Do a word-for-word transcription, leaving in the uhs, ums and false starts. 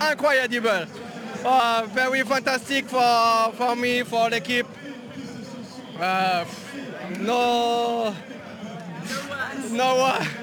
incroyable. Uh, very fantastic for, for me, for the keep. Uh, no, no one.